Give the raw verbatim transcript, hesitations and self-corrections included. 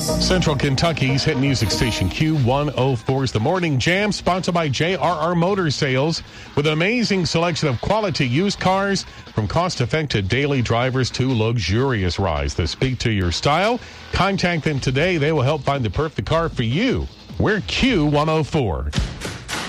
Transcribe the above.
Central Kentucky's hit music station Q one oh four is The Morning Jam, sponsored by J R R Motor Sales, with an amazing selection of quality used cars, from cost-effective daily drivers to luxurious rides that speak to your style. Contact them today. They will help find the perfect car for you. We're Q one oh four.